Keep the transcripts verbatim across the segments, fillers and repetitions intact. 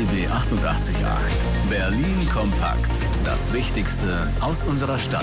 B achtundachtzig Komma acht. Berlin kompakt. Das Wichtigste aus unserer Stadt.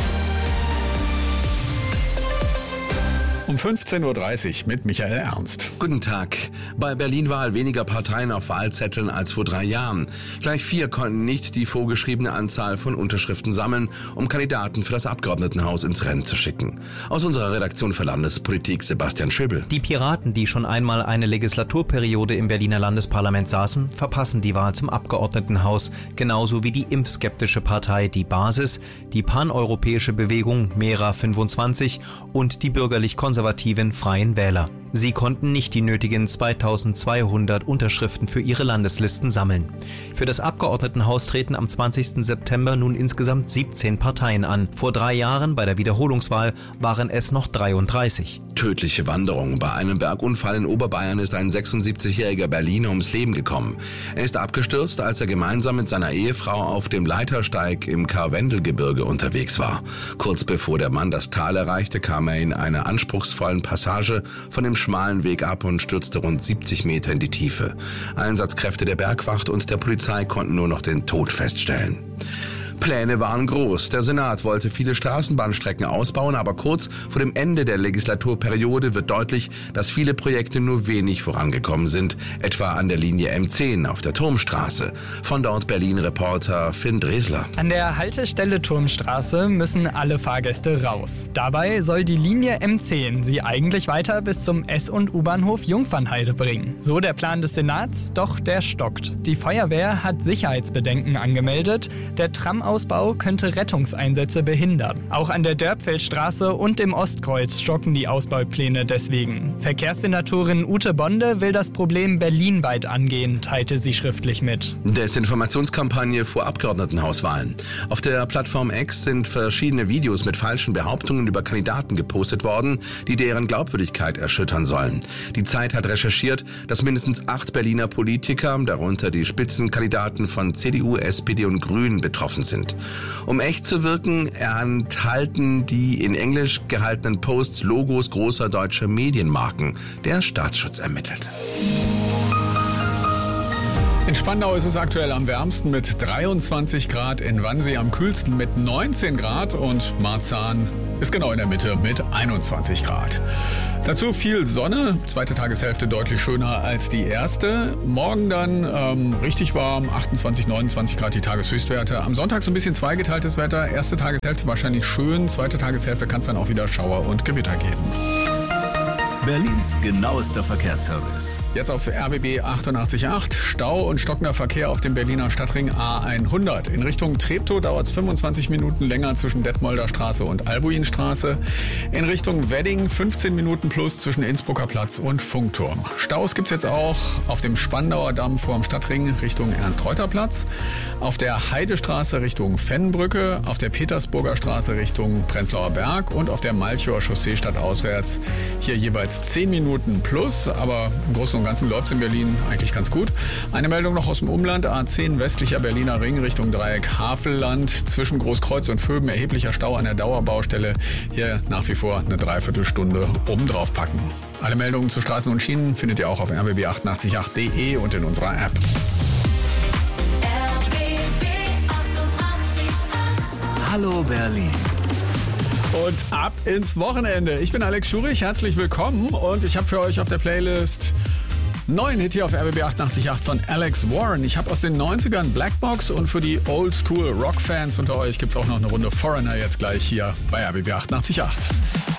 Um fünfzehn Uhr dreißig mit Michael Ernst. Guten Tag. Bei Berlin-Wahl weniger Parteien auf Wahlzetteln als vor drei Jahren. Gleich vier konnten nicht die vorgeschriebene Anzahl von Unterschriften sammeln, um Kandidaten für das Abgeordnetenhaus ins Rennen zu schicken. Aus unserer Redaktion für Landespolitik Sebastian Schöbel. Die Piraten, die schon einmal eine Legislaturperiode im Berliner Landesparlament saßen, verpassen die Wahl zum Abgeordnetenhaus, genauso wie die impfskeptische Partei Die Basis, die paneuropäische Bewegung Mera fünfundzwanzig und die bürgerlich-konservativen Freien Wähler. Sie konnten nicht die nötigen zweitausendzweihundert Unterschriften für ihre Landeslisten sammeln. Für das Abgeordnetenhaus treten am zwanzigsten September nun insgesamt siebzehn Parteien an. Vor drei Jahren bei der Wiederholungswahl waren es noch dreiunddreißig. Tödliche Wanderung. Bei einem Bergunfall in Oberbayern ist ein sechsundsiebzigjähriger Berliner ums Leben gekommen. Er ist abgestürzt, als er gemeinsam mit seiner Ehefrau auf dem Leitersteig im Karwendelgebirge unterwegs war. Kurz bevor der Mann das Tal erreichte, kam er in einer anspruchsvollen Passage von dem schmalen Weg ab und stürzte rund siebzig Meter in die Tiefe. Einsatzkräfte der Bergwacht und der Polizei konnten nur noch den Tod feststellen. Pläne waren groß. Der Senat wollte viele Straßenbahnstrecken ausbauen, aber kurz vor dem Ende der Legislaturperiode wird deutlich, dass viele Projekte nur wenig vorangekommen sind, etwa an der Linie M zehn auf der Turmstraße. Von dort Berlin-Reporter Finn Dresler. An der Haltestelle Turmstraße müssen alle Fahrgäste raus. Dabei soll die Linie M zehn sie eigentlich weiter bis zum S- und U-Bahnhof Jungfernheide bringen. So der Plan des Senats, doch der stockt. Die Feuerwehr hat Sicherheitsbedenken angemeldet. Der Tram Ausbau könnte Rettungseinsätze behindern. Auch an der Dörpfeldstraße und im Ostkreuz stocken die Ausbaupläne deswegen. Verkehrssenatorin Ute Bonde will das Problem berlinweit angehen, teilte sie schriftlich mit. Desinformationskampagne vor Abgeordnetenhauswahlen. Auf der Plattform X sind verschiedene Videos mit falschen Behauptungen über Kandidaten gepostet worden, die deren Glaubwürdigkeit erschüttern sollen. Die Zeit hat recherchiert, dass mindestens acht Berliner Politiker, darunter die Spitzenkandidaten von C D U, S P D und Grünen, betroffen sind. Um echt zu wirken, enthalten die in Englisch gehaltenen Posts Logos großer deutscher Medienmarken. Der Staatsschutz ermittelt. In Spandau ist es aktuell am wärmsten mit dreiundzwanzig Grad, in Wannsee am kühlsten mit neunzehn Grad und Marzahn ist genau in der Mitte mit einundzwanzig Grad. Dazu viel Sonne, zweite Tageshälfte deutlich schöner als die erste. Morgen dann ähm, richtig warm, achtundzwanzig, neunundzwanzig Grad die Tageshöchstwerte. Am Sonntag so ein bisschen zweigeteiltes Wetter. Erste Tageshälfte wahrscheinlich schön, zweite Tageshälfte kann es dann auch wieder Schauer und Gewitter geben. Berlins genauester Verkehrsservice. Jetzt auf R B B achtundachtzig Komma acht. Stau und stockender Verkehr auf dem Berliner Stadtring A hundert. In Richtung Treptow dauert es fünfundzwanzig Minuten länger zwischen Detmolder Straße und Albuinstraße. In Richtung Wedding fünfzehn Minuten plus zwischen Innsbrucker Platz und Funkturm. Staus gibt es jetzt auch auf dem Spandauer Damm vor dem Stadtring Richtung Ernst-Reuter-Platz. Auf der Heidestraße Richtung Fennbrücke. Auf der Petersburger Straße Richtung Prenzlauer Berg. Und auf der Malchower Chaussee stadtauswärts hier jeweils zehn Minuten plus, aber im Großen und Ganzen läuft es in Berlin eigentlich ganz gut. Eine Meldung noch aus dem Umland, A zehn westlicher Berliner Ring Richtung Dreieck Havelland, zwischen Großkreuz und Vöben erheblicher Stau an der Dauerbaustelle. Hier nach wie vor eine Dreiviertelstunde obendrauf packen. Alle Meldungen zu Straßen und Schienen findet ihr auch auf r b b achtundachtzig Komma acht punkt d e und in unserer App. R B B achtundachtzig Komma acht. Hallo Berlin. Und ab ins Wochenende. Ich bin Alex Schurich, herzlich willkommen und ich habe für euch auf der Playlist einen neuen Hit hier auf R B B achtundachtzig Komma acht von Alex Warren. Ich habe aus den neunzigern Blackbox und für die Oldschool Rock-Fans unter euch gibt es auch noch eine Runde Foreigner jetzt gleich hier bei R B B achtundachtzig Komma acht.